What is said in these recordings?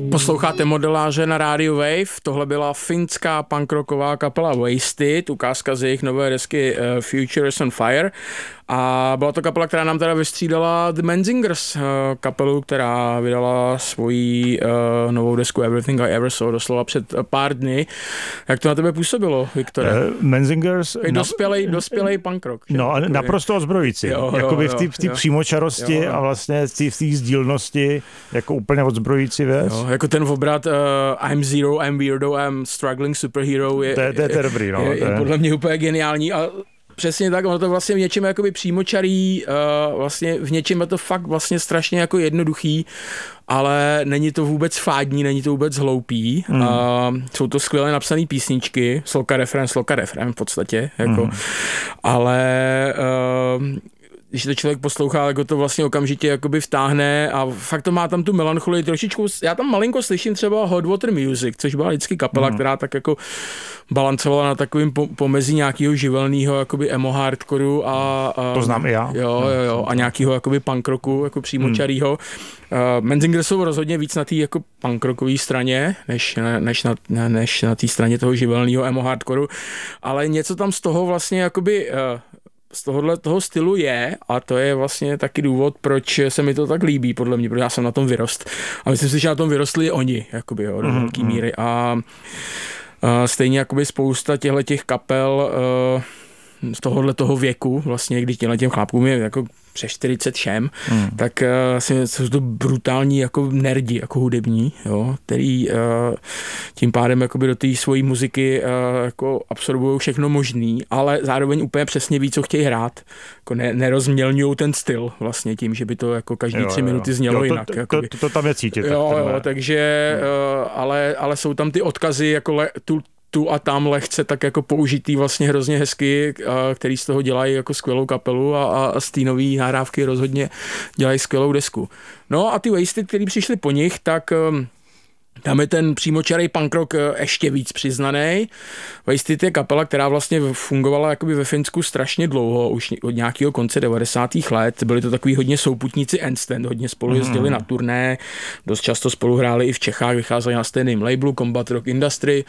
Posloucháte Modeláře na rádiu Wave, tohle byla finská punkrocková kapela Wasted, ukázka z jejich nové desky Future is on Fire. A byla to kapela, která nám teda vystřídala The Menzingers, kapelu, která vydala svoji novou desku Everything I Ever Saw doslova před pár dny. Jak to na tebe působilo, Viktore? Menzingers... Dospělej punk rock. No, naprosto ozbrojící. Jakoby v té přímočarosti a vlastně v té sdílnosti jako úplně odzbrojící věc. Jo, jako ten obrat I'm Zero, I'm Weirdo, I'm Struggling Superhero je dobrý, no. Je podle mě úplně geniální a přesně tak, ono to vlastně v něčem jakoby přímočarý, vlastně v něčem je to fakt vlastně strašně jako jednoduchý, ale není to vůbec fádní, není to vůbec hloupý. Jsou to skvěle napsané písničky, sloka refrén v podstatě, jako. Ale když to člověk poslouchá, tak to vlastně okamžitě jakoby vtáhne a fakt to má tam tu melancholii trošičku. Já tam malinko slyším třeba Hot Water Music, což byla vždycky kapela, která tak jako balancovala na takovým pomezí nějakého živelného jakoby emo hardcoreu a to znám i já. Jo, a nějakého jakoby punk rocku, jako přímočarýho. Menzingers jsou rozhodně víc na té jako punk rockové straně, než na té straně toho živelného emo hardcoreu, ale něco tam z toho vlastně jakoby z toho stylu je a to je vlastně taky důvod, proč se mi to tak líbí, podle mě, protože já jsem na tom vyrost. A myslím si, že na tom vyrostli oni, jakoby, jo, do velké míry. A stejně jakoby spousta těch kapel z toho věku, vlastně, když těm chlápkům je jako přes 40 všem, tak jsou to brutální jako nerdi, jako hudební, jo, který tím pádem jakoby do té svojí muziky jako absorbují všechno možný, ale zároveň úplně přesně ví, co chtějí hrát. Jako nerozmělňují ten styl vlastně tím, že by to jako každý 3 minuty znělo jinak. To tam je cítit. Takže ale jsou tam ty odkazy jako tu a tam lehce tak jako použitý vlastně hrozně hezky, který z toho dělají jako skvělou kapelu a z té nový nahrávky rozhodně dělají skvělou desku. No a ty Wasted, který přišli po nich, tak tam je ten přímočarý punk rock ještě víc přiznaný. Wasted je kapela, která vlastně fungovala jakoby ve Finsku strašně dlouho, už od nějakého konce 90. let. Byli to takový hodně souputníci Endstand, hodně spolu jezdili na turné, dost často spolu hráli i v Čechách, vycházeli na stejném labelu Combat Rock Industry.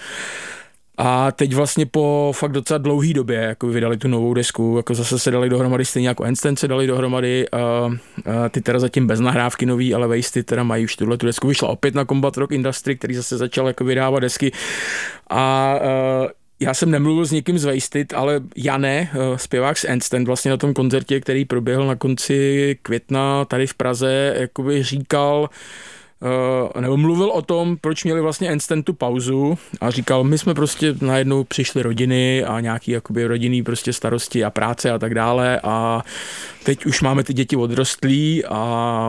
A teď vlastně po fakt docela dlouhý době jako vydali tu novou desku, jako zase se dali dohromady, stejně jako Instant se dali dohromady, ty teda zatím bez nahrávky nový, ale Wasted teda mají už tu desku, vyšla opět na Combat Rock Industry, který zase začal jako vydávat desky a já jsem nemluvil s nikým z Wasted, ale Jane, zpěvák z Instant, vlastně na tom koncertě, který proběhl na konci května tady v Praze, jakoby říkal, nebo mluvil o tom, proč měli vlastně Instant tu pauzu a říkal, my jsme prostě najednou přišli rodiny a nějaký jakoby rodinný prostě starosti a práce a tak dále a teď už máme ty děti odrostlí a